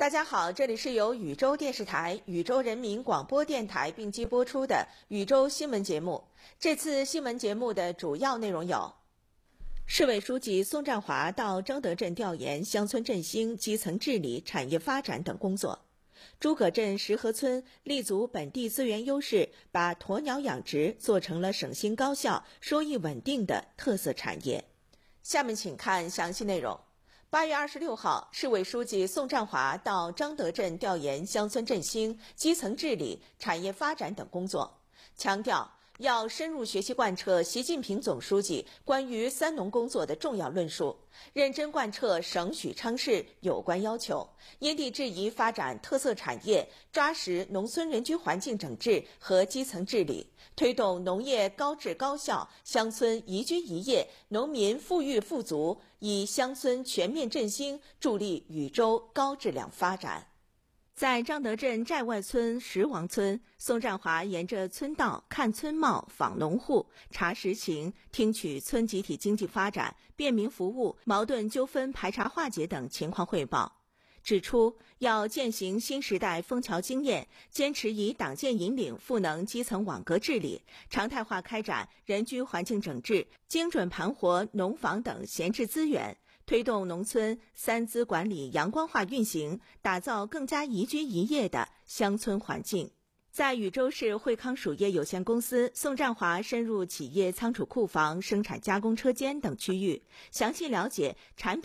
大家好，这里是由禹州电视台、禹州人民广播电台并机播出的禹州新闻节目。这次新闻节目的主要内容有：市委书记宋占华到张德镇调研乡村振兴、基层治理、产业发展等工作；诸葛镇石河村立足本地资源优势，把鸵鸟养殖做成了省心高效、收益稳定的特色产业。下面请看详细内容。8月26号，市委书记宋占华到张德镇调研乡村振兴、基层治理、产业发展等工作，强调要深入学习贯彻习近平总书记关于三农工作的重要论述，认真贯彻省许昌市有关要求，因地制宜发展特色产业，抓实农村人居环境整治和基层治理，推动农业高质高效、乡村宜居宜业、农民富裕富足，以乡村全面振兴助力禹州高质量发展。在张德镇寨外村石王村，宋占华沿着村道看村貌、访农户、查实情，听取村集体经济发展、便民服务、矛盾纠纷排查化解等情况汇报，指出要践行新时代枫桥经验，坚持以党建引领赋能基层网格治理，常态化开展人居环境整治，精准盘活农房等闲置资源，推动农村三资管理阳光化运行，打造更加宜居宜业的乡村环境。在禹州市惠康属业有限公司，宋占华深入企业仓储库房、生产加工车间等区域，详细了解产品